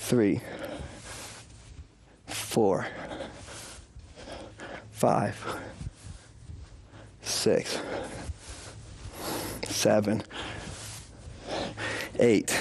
3, 4, 5, 6, 7, 8,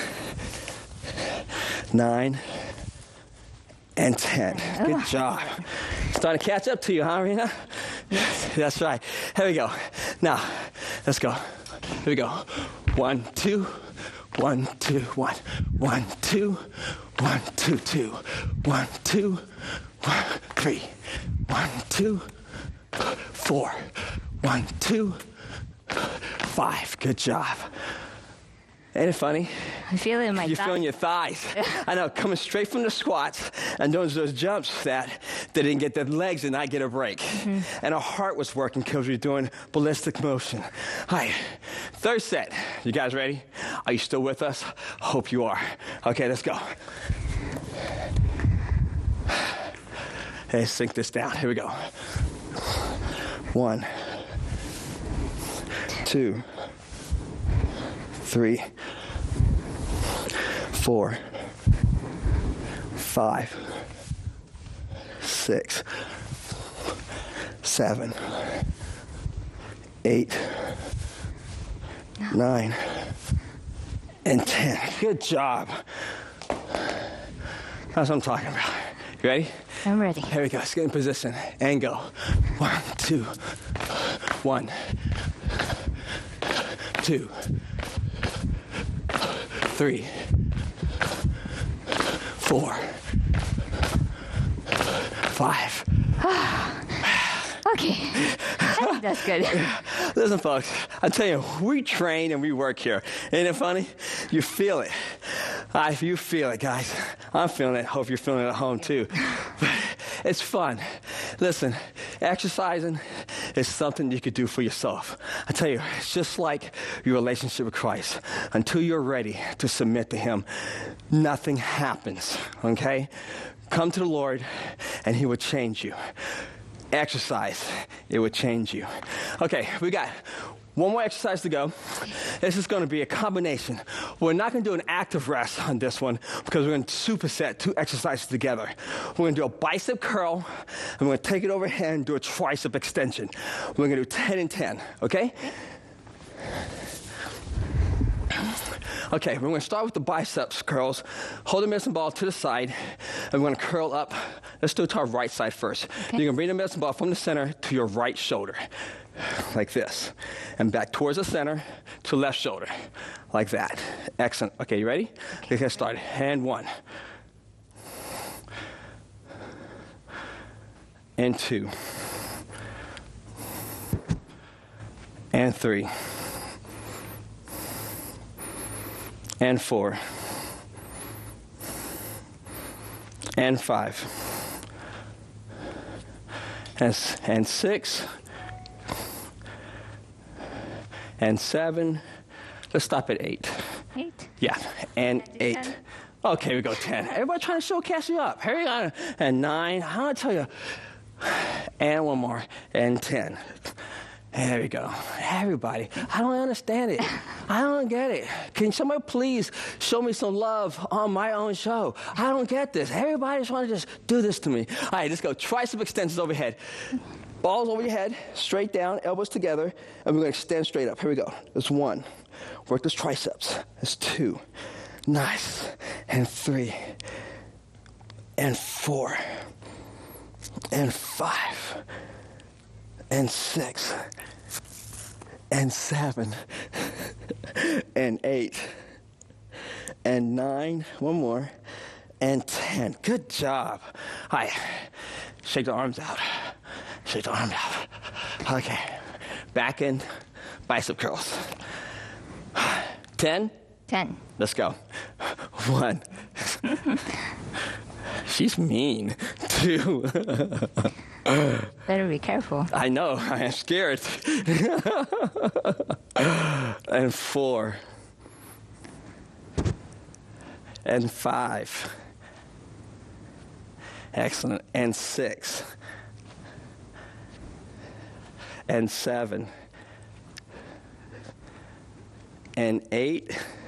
9, and 10. Good job. Starting to catch up to you, huh, Rena? Yes. That's right. Here we go. Now, let's go. Here we go. 1, 2, 1, 2, 1. 1, 2, 1, 2, 2. 1, 2, 1, 3. 1, 2, 4. 1, 2, 5. Good job. Ain't it funny? I feel it in my You're thighs. feeling your thighs. I know, coming straight from the squats and doing those jumps that they didn't get their legs and not get a break. And our heart was working because we were doing ballistic motion. All right, third set. You guys ready? Are you still with us? Hope you are. Okay, let's go. Hey, sink this down. Here we go. 1, 2, 3, 4, 5, 6, 7, 8, 9, and 10. Good job. That's what I'm talking about. You ready? I'm ready. Here we go. Let's get in position and go. 1, 2, 1, 2, 3, 4, 5. Okay. I think that's good. Listen, folks, I tell you, we train and we work here. Ain't it funny? You feel it. If you feel it, guys, I'm feeling it. Hope you're feeling it at home, too. But it's fun. Listen, exercising is something you could do for yourself. I tell you, it's just like your relationship with Christ. Until you're ready to submit to Him, nothing happens, okay? Come to the Lord, and He will change you. Exercise, it would change you. Okay, we got one more exercise to go. This is going to be a combination. We're not going to do an active rest on this one because we're going to superset 2 exercises together. We're going to do a bicep curl, and we're going to take it overhead and do a tricep extension. We're going to do 10 and 10, okay? Okay, we're going to start with the biceps curls. Hold the medicine ball to the side, and we're going to curl up. Let's do it to our right side first. Okay. You're going to bring the medicine ball from the center to your right shoulder, like this, and back towards the center to left shoulder, like that. Excellent. Okay, you ready? Let's get started. And 1. And 2. And 3. And 4. And 5. And 6. And 7. Let's stop at 8. 8. Yeah, and 8. 10. Okay, we go 10. Everybody trying to showcase you up. Here we go. And 9. I want to tell you. And 1 more. And 10. There we go. Everybody. I don't understand it. I don't get it. Can somebody please show me some love on my own show? I don't get this. Everybody's trying to just do this to me. All right, let's go. Tricep extensions overhead. Balls over your head, straight down, elbows together, and we're going to extend straight up. Here we go. That's 1. Work those triceps. That's 2. Nice. And 3. And 4. And 5. And 6. And 7. And 8. And 9. 1 more. And 10. Good job. All right. Shake the arms out. Shake the arms out. Okay. Back in bicep curls. 10. 10. Let's go. 1. She's mean. 2. Better be careful. I know. I am scared. And 4. And 5. Excellent. And 6. And 7. And 8.